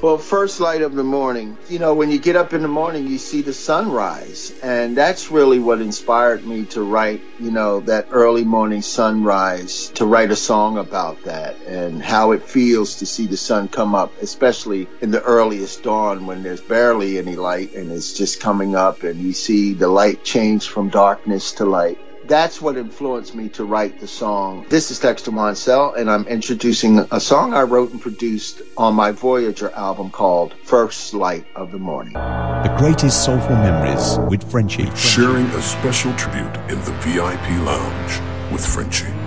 Well, first light of the morning. You know, when you get up in the morning, you see the sunrise. And that's really what inspired me to write, you know, that early morning sunrise, to write a song about that and how it feels to see the sun come up, especially in the earliest dawn when there's barely any light and it's just coming up and you see the light change from darkness to light. That's what influenced me to write the song. This is Dexter Wansel, and I'm introducing a song I wrote and produced on my Voyager album called First Light of the Morning. The greatest soulful memories with Frenchie. Sharing a special tribute in the VIP lounge with Frenchie.